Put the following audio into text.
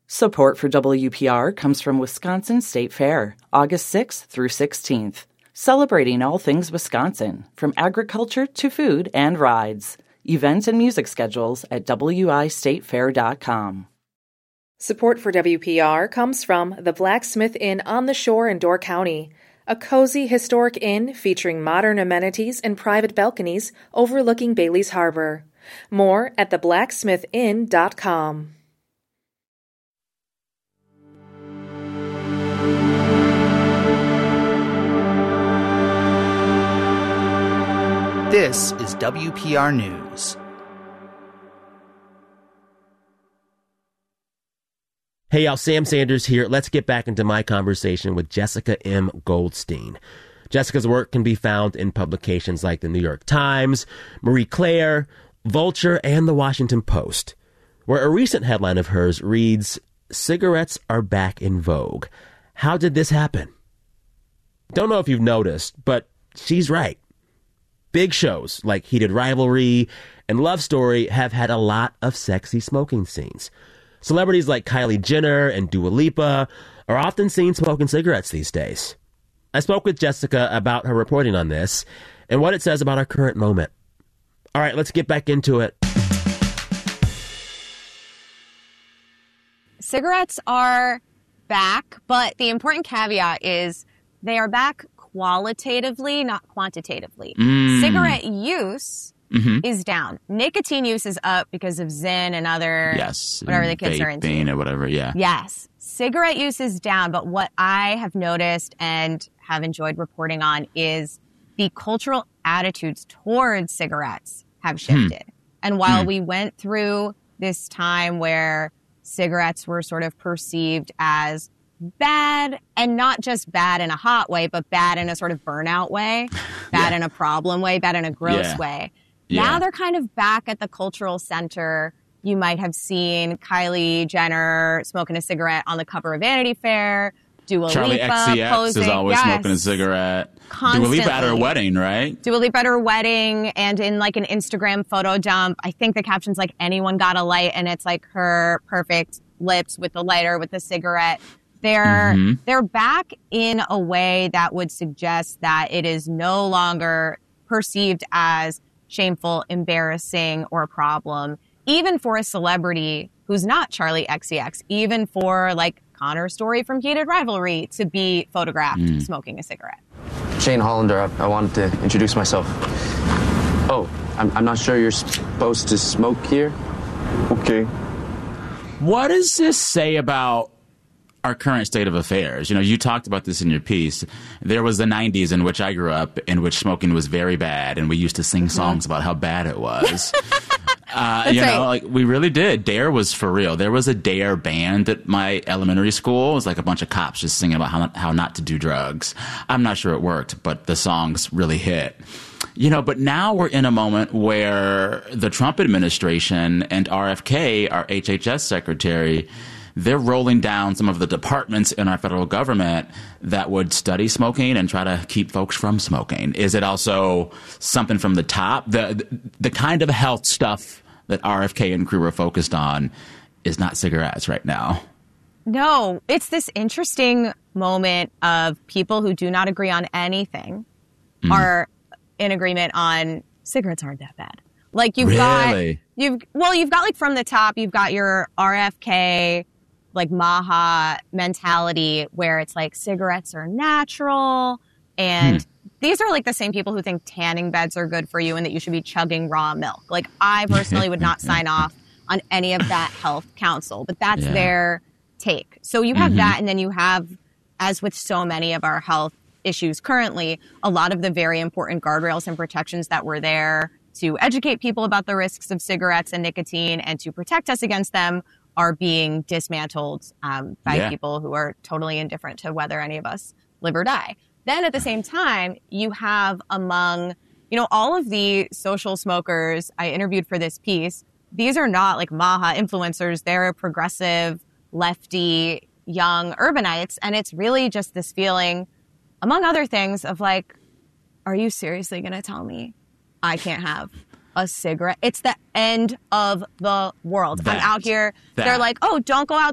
Support for WPR comes from Wisconsin State Fair, August 6th through 16th. Celebrating all things Wisconsin, from agriculture to food and rides. Events and music schedules at wistatefair.com. Support for WPR comes from the Blacksmith Inn on the Shore in Door County, a cozy historic inn featuring modern amenities and private balconies overlooking Bailey's Harbor. More at theblacksmithinn.com. This is WPR News. Hey y'all, Sam Sanders here. Let's get back into my conversation with Jessica M. Goldstein. Jessica's work can be found in publications like the New York Times, Marie Claire, Vulture, and the Washington Post, where a recent headline of hers reads, "Cigarettes are back in vogue. How did this happen?" Don't know if you've noticed, but she's right. Big shows like Heated Rivalry and Love Story have had a lot of sexy smoking scenes. Celebrities like Kylie Jenner and Dua Lipa are often seen smoking cigarettes these days. I spoke with Jessica about her reporting on this and what it says about our current moment. All right, let's get back into it. Cigarettes are back, but the important caveat is they are back qualitatively, not quantitatively. Cigarette use is down. Nicotine use is up because of Zyn and other whatever the kids are into. Vaping or whatever, yeah. Yes. Cigarette use is down, but what I have noticed and have enjoyed reporting on is the cultural attitudes towards cigarettes have shifted. And while we went through this time where cigarettes were sort of perceived as bad, and not just bad in a hot way, but bad in a sort of burnout way, bad in a problem way, bad in a gross way. Now they're kind of back at the cultural center. You might have seen Kylie Jenner smoking a cigarette on the cover of Vanity Fair. Dua Charli Lipa XCX posing, is always smoking a cigarette. Constantly. Dua Lipa at her wedding, right? Dua Lipa at her wedding, and in like an Instagram photo dump, I think the caption's like, anyone got a light, and it's like her perfect lips with the lighter, with the cigarette. They're back in a way that would suggest that it is no longer perceived as shameful, embarrassing, or a problem, even for a celebrity who's not Charli XCX, even for like Connor Story from Heated Rivalry to be photographed smoking a cigarette. Shane Hollander, I wanted to introduce myself. Oh, I'm not sure you're supposed to smoke here. Okay. What does this say about our current state of affairs? You know, you talked about this in your piece. There was the 90s in which I grew up, in which smoking was very bad, and we used to sing songs about how bad it was. Like we really did. DARE was for real. There was a DARE band at my elementary school. It was like a bunch of cops just singing about how not to do drugs. I'm not sure it worked, but the songs really hit. You know, but now we're in a moment where the Trump administration and RFK, our HHS secretary, they're rolling down some of the departments in our federal government that would study smoking and try to keep folks from smoking. Is it also something from the top? The kind of health stuff that RFK and crew are focused on is not cigarettes right now. No, it's this interesting moment of people who do not agree on anything are in agreement on cigarettes aren't that bad. Like you've got like from the top, you've got your RFK, like Maha mentality where it's like cigarettes are natural and these are like the same people who think tanning beds are good for you and that you should be chugging raw milk. Like I personally would not sign off on any of that health counsel, but that's their take. So you have that, and then you have, as with so many of our health issues currently, a lot of the very important guardrails and protections that were there to educate people about the risks of cigarettes and nicotine and to protect us against them are being dismantled by people who are totally indifferent to whether any of us live or die. Then at the same time, you have among, all of the social smokers I interviewed for this piece, these are not like Maha influencers. They're progressive, lefty, young urbanites. And it's really just this feeling, among other things, of like, are you seriously going to tell me I can't have a cigarette? It's the end of the world. I'm out here. They're like, oh, don't go